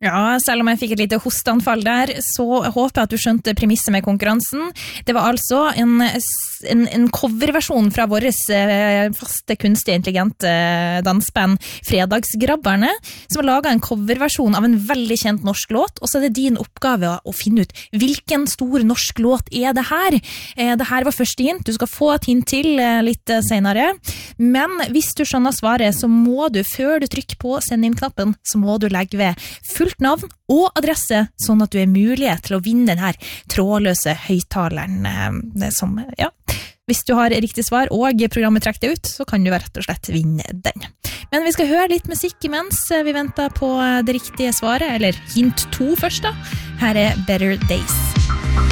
Ja, selv om jeg fikk et lite hosteanfall der, så håper jeg at du skjønte premisset med konkurransen. Det var altså en coverversjon fra vår faste, kunstig intelligente dansband Fredagsgrabberne, som har laget en coverversjon av en veldig kjent norsk låt, og så er det din oppgave å finne ut hvilken stor norsk låt er det her. Det her var første hint, du skal få et hint til litt senere, men hvis du skjønner svaret, så må du, før du trykker på send inn-knappen, så må du legge ved fullt navn og adresse, sånn at du er mulighet til å vinne den her trådløse høyttaleren som, ja, hvis du har riktig svar og programmet trekker det ut, så kan du rett og slett vinne den. Men vi skal høre litt musikk imens vi venter på det riktige svaret, eller hint 2 først da. Her er Better Days.